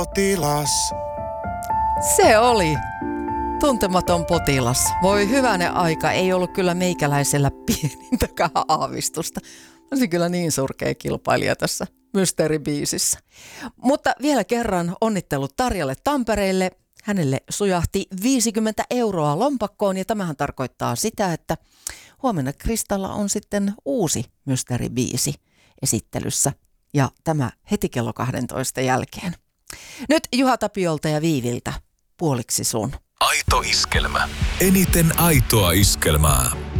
Potilas. Se oli Tuntematon potilas. Voi hyvänen aika, ei ollut kyllä meikäläisellä pienintäkään aavistusta. Olisi kyllä niin surkea kilpailija tässä mysteeribiisissä. Mutta vielä kerran onnittelut Tarjalle Tampereelle. Hänelle sujahti 50 € lompakkoon ja tämähän tarkoittaa sitä, että huomenna Kristalla on sitten uusi mysteeribiisi esittelyssä ja tämä heti kello 12 jälkeen. Nyt Juha Tapiolta ja Viiviltä puoliksi sun. Aito iskelmä. Eniten aitoa iskelmää.